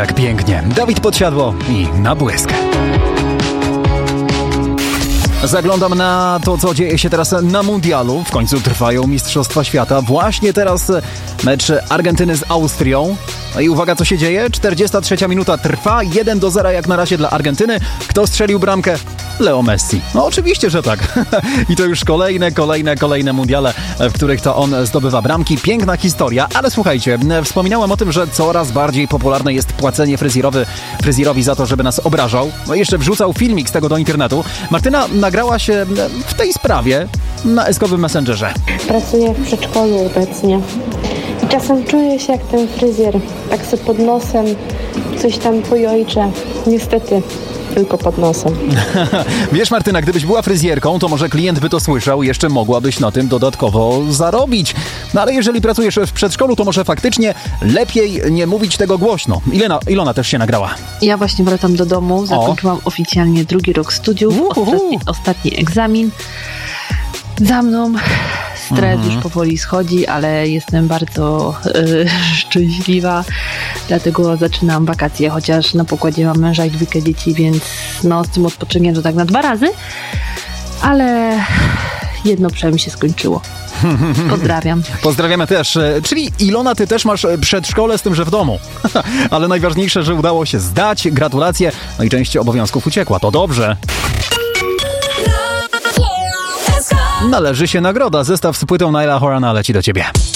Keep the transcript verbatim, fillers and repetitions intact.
jak pięknie. Dawid Podsiadło i Na błysk. Zaglądam na to, co dzieje się teraz na mundialu. W końcu trwają Mistrzostwa Świata. Właśnie teraz mecz Argentyny z Austrią. No i uwaga, co się dzieje? czterdziesta trzecia minuta trwa. jeden do zera jak na razie dla Argentyny. Kto strzelił bramkę? Leo Messi. No oczywiście, że tak. I to już kolejne, kolejne, kolejne mundiale, w których to on zdobywa bramki. Piękna historia, ale słuchajcie, wspominałem o tym, że coraz bardziej popularne jest płacenie fryzjerowy, fryzjerowi za to, żeby nas obrażał. No i jeszcze wrzucał filmik z tego do internetu. Martyna nagrała się w tej sprawie na eskowym Messengerze. Pracuję w przedszkolu obecnie. I czasem czuję się jak ten fryzjer, tak sobie pod nosem coś tam pojojcze. Niestety, tylko pod nosem. Wiesz, Martyna, gdybyś była fryzjerką, to może klient by to słyszał i jeszcze mogłabyś na tym dodatkowo zarobić. No ale jeżeli pracujesz w przedszkolu, to może faktycznie lepiej nie mówić tego głośno. Ilona, Ilona też się nagrała. Ja właśnie wracam do domu, zakończyłam o. oficjalnie drugi rok studiów, ostatni, ostatni egzamin. Za mną stres mhm. już powoli schodzi, ale jestem bardzo y, szczęśliwa, dlatego zaczynam wakacje, chociaż na pokładzie mam męża i dwójkę dzieci, więc no z tym odpoczynkiem to tak na dwa razy, ale jedno przynajmniej się skończyło. Pozdrawiam. Pozdrawiamy też. Czyli Ilona, ty też masz przedszkole, z tym, że w domu. Ale najważniejsze, że udało się zdać. Gratulacje. No i część obowiązków uciekła. To dobrze. Należy się nagroda. Zestaw z płytą Nialla Horana leci do ciebie.